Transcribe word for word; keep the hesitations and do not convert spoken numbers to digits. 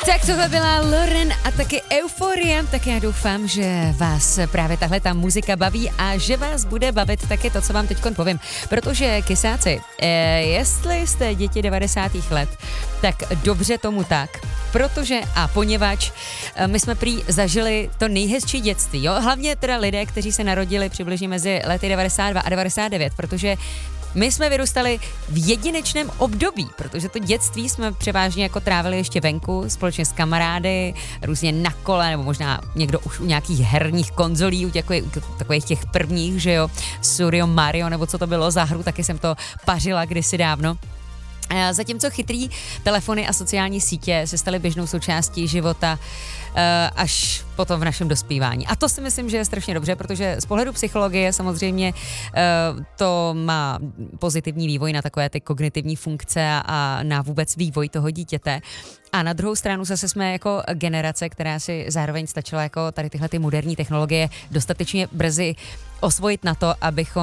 Tak tohle byla Lauren a taky Euphoria, tak já doufám, že vás právě tahle ta muzika baví a že vás bude bavit taky to, co vám teďkon povím. Protože kysáci, eh, jestli jste děti devadesátých let, tak dobře tomu tak. Protože a poněvadž my jsme prý zažili to nejhezčí dětství, jo? Hlavně teda lidé, kteří se narodili přibližně mezi lety devadesát dva a devadesát devět, protože my jsme vyrůstali v jedinečném období, protože to dětství jsme převážně jako trávili ještě venku, společně s kamarády, různě na kole, nebo možná někdo už u nějakých herních konzolí, u takových, takových těch prvních, že jo, Surio Mario, nebo co to bylo za hru, taky jsem to pařila kdysi dávno. Zatímco chytrý telefony a sociální sítě se staly běžnou součástí života až potom v našem dospívání. A to si myslím, že je strašně dobře, protože z pohledu psychologie samozřejmě to má pozitivní vývoj na takové ty kognitivní funkce a na vůbec vývoj toho dítěte. A na druhou stranu zase jsme jako generace, která si zároveň stačila jako tady tyhle ty moderní technologie dostatečně brzy osvojit na to, abychom